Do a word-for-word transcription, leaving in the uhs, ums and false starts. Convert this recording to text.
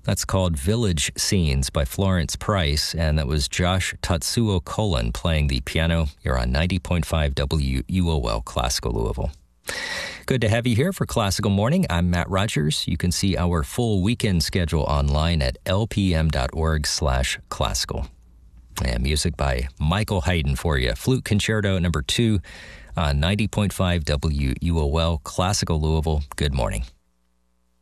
That's called Village Scenes by Florence Price, and that was Josh Tatsuo Colon playing the piano. You're on ninety point five W U O L Classical Louisville. Good to have you here for Classical Morning. I'm Matt Rogers. You can see our full weekend schedule online at lpm.org slash classical. And music by Michael Haydn for you. Flute Concerto number two on ninety point five W U O L Classical Louisville. Good morning.